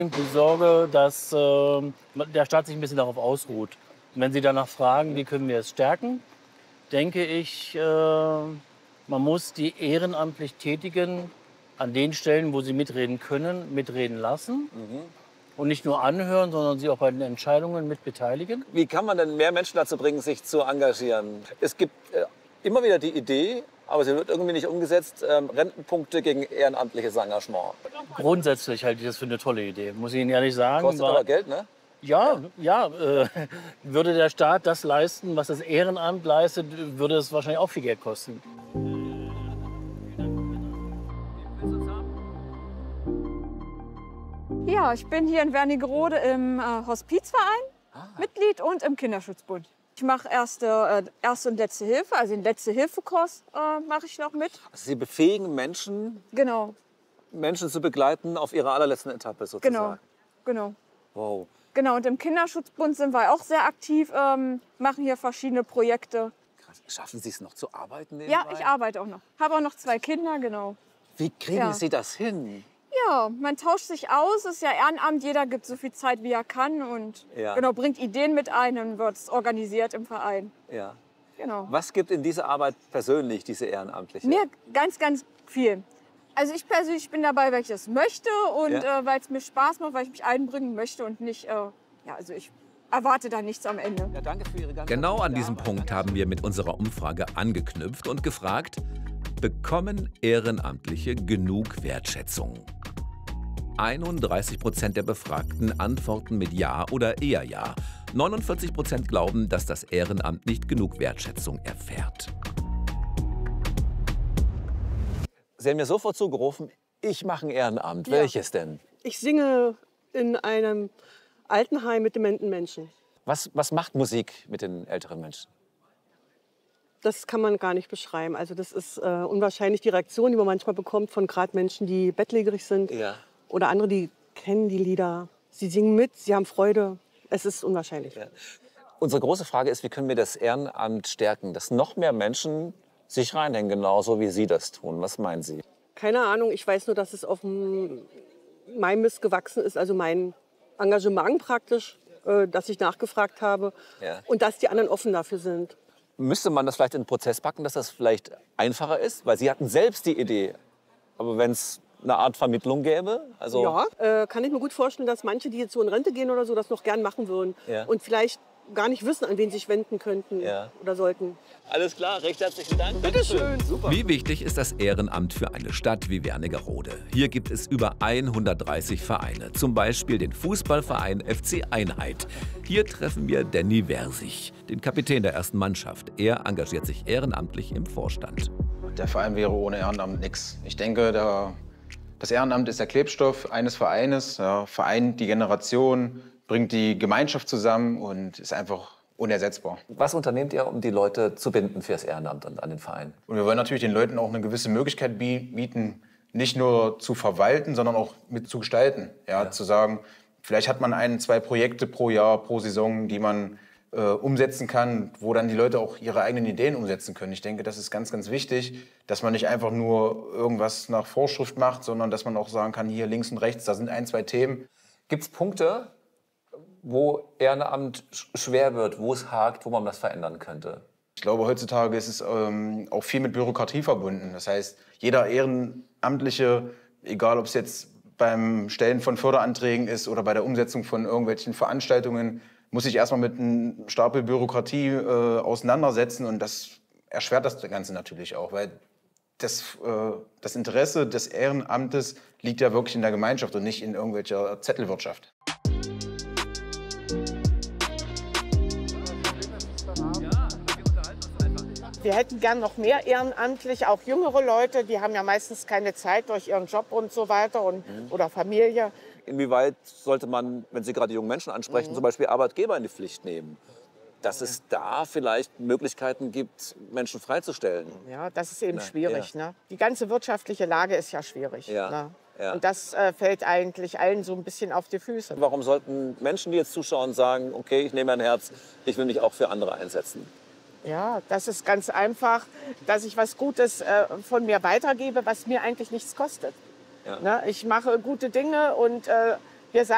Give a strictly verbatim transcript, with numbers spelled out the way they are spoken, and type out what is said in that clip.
Die Sorge, dass äh, der Staat sich ein bisschen darauf ausruht. Und wenn Sie danach fragen, wie können wir es stärken, denke ich, äh, man muss die ehrenamtlich Tätigen an den Stellen, wo sie mitreden können, mitreden lassen. Mhm. Und nicht nur anhören, sondern sie auch bei den Entscheidungen mit beteiligen. Wie kann man denn mehr Menschen dazu bringen, sich zu engagieren? Es gibt äh, immer wieder die Idee, aber sie wird irgendwie nicht umgesetzt, ähm, Rentenpunkte gegen ehrenamtliches Engagement. Grundsätzlich halte ich das für eine tolle Idee, muss ich Ihnen ehrlich sagen. Kostet aber Geld, ne? Ja, ja, äh, würde der Staat das leisten, was das Ehrenamt leistet, würde es wahrscheinlich auch viel Geld kosten. Ja, ich bin hier in Wernigerode im äh, Hospizverein Ah. Mitglied und im Kinderschutzbund. Ich mache erste, äh, erste und letzte Hilfe, also den Letzte-Hilfe-Kurs äh, mache ich noch mit. Also Sie befähigen Menschen, Genau, Menschen zu begleiten auf ihrer allerletzten Etappe sozusagen. genau, genau. Wow. Genau, und im Kinderschutzbund sind wir auch sehr aktiv, ähm, machen hier verschiedene Projekte. Krass. Schaffen Sie es noch zu arbeiten Ja, nebenbei? ich arbeite auch noch. Habe auch noch zwei Kinder, genau. Wie kriegen Ja. Sie das hin? Ja, man tauscht sich aus, ist ja Ehrenamt, jeder gibt so viel Zeit, wie er kann und Ja. genau, bringt Ideen mit ein und wird es organisiert im Verein. Ja. Genau. Was gibt in diese Arbeit persönlich, diese ehrenamtliche? Mir ganz, ganz viel. Also ich persönlich bin dabei, weil ich das möchte und Ja. äh, weil es mir Spaß macht, weil ich mich einbringen möchte und nicht, äh, ja, also ich erwarte da nichts am Ende. Ja, danke für Ihre ganze Genau an diesem Arbeit. Punkt haben wir mit unserer Umfrage angeknüpft und gefragt, bekommen Ehrenamtliche genug Wertschätzung? einunddreißig Prozent der Befragten antworten mit Ja oder eher Ja. neunundvierzig Prozent glauben, dass das Ehrenamt nicht genug Wertschätzung erfährt. Sie haben mir sofort zugerufen, ich mache ein Ehrenamt. Ja. Welches denn? Ich singe in einem Altenheim mit dementen Menschen. Was, was macht Musik mit den älteren Menschen? Das kann man gar nicht beschreiben. Also das ist äh, unwahrscheinlich die Reaktion, die man manchmal bekommt von gerade Menschen, die bettlägerig sind. Ja. Oder andere, die kennen die Lieder. Sie singen mit, sie haben Freude. Es ist unwahrscheinlich. Ja. Unsere große Frage ist, wie können wir das Ehrenamt stärken, dass noch mehr Menschen sich reinhängen, genauso wie Sie das tun. Was meinen Sie? Keine Ahnung, ich weiß nur, dass es auf m- meinem Mist gewachsen ist, also mein Engagement praktisch, äh, dass ich nachgefragt habe Ja. und dass die anderen offen dafür sind. Müsste man das vielleicht in den Prozess packen, dass das vielleicht einfacher ist? Weil Sie hatten selbst die Idee. Aber wenn es eine Art Vermittlung gäbe? Also Ja, äh, kann ich mir gut vorstellen, dass manche, die jetzt so in Rente gehen oder so, das noch gern machen würden. Ja. Und vielleicht gar nicht wissen, an wen sie sich wenden könnten Ja. oder sollten. Alles klar, recht herzlichen Dank. Bitte schön. Super. Wie wichtig ist das Ehrenamt für eine Stadt wie Wernigerode? Hier gibt es über hundertdreißig Vereine, zum Beispiel den Fußballverein F C Einheit. Hier treffen wir Danny Versich, den Kapitän der ersten Mannschaft. Er engagiert sich ehrenamtlich im Vorstand. Der Verein wäre ohne Ehrenamt nichts. Ich denke, der, das Ehrenamt ist der Klebstoff eines Vereines. Ja, vereint die Generation, bringt die Gemeinschaft zusammen und ist einfach unersetzbar. Was unternehmt ihr, um die Leute zu binden für das Ehrenamt und an den Verein? Und wir wollen natürlich den Leuten auch eine gewisse Möglichkeit bi- bieten, nicht nur zu verwalten, sondern auch mit zu gestalten. Ja, Ja. Zu sagen, vielleicht hat man ein, zwei Projekte pro Jahr, pro Saison, die man äh, umsetzen kann, wo dann die Leute auch ihre eigenen Ideen umsetzen können. Ich denke, das ist ganz, ganz wichtig, dass man nicht einfach nur irgendwas nach Vorschrift macht, sondern dass man auch sagen kann, hier links und rechts, da sind ein, zwei Themen. Gibt es Punkte, wo Ehrenamt sch- schwer wird, wo es hakt, wo man das verändern könnte? Ich glaube, heutzutage ist es ähm, auch viel mit Bürokratie verbunden. Das heißt, jeder Ehrenamtliche, egal ob es jetzt beim Stellen von Förderanträgen ist oder bei der Umsetzung von irgendwelchen Veranstaltungen, muss sich erstmal mit einem Stapel Bürokratie äh, auseinandersetzen. Und das erschwert das Ganze natürlich auch, weil das, äh, das Interesse des Ehrenamtes liegt ja wirklich in der Gemeinschaft und nicht in irgendwelcher Zettelwirtschaft. Wir hätten gern noch mehr ehrenamtlich, auch jüngere Leute, die haben ja meistens keine Zeit durch ihren Job und so weiter und, oder Familie. Inwieweit sollte man, wenn Sie gerade die jungen Menschen ansprechen, zum Beispiel Arbeitgeber in die Pflicht nehmen? Dass es da vielleicht Möglichkeiten gibt, Menschen freizustellen. Ja, das ist eben Na, schwierig. Ne? Die ganze wirtschaftliche Lage ist ja schwierig. Ja, Ne? ja. Und das äh, fällt eigentlich allen so ein bisschen auf die Füße. Warum sollten Menschen, die jetzt zuschauen, sagen, okay, ich nehme ein Herz, ich will mich auch für andere einsetzen? Ja, das ist ganz einfach, dass ich was Gutes äh, von mir weitergebe, was mir eigentlich nichts kostet. Ja. Ne? Ich mache gute Dinge und äh,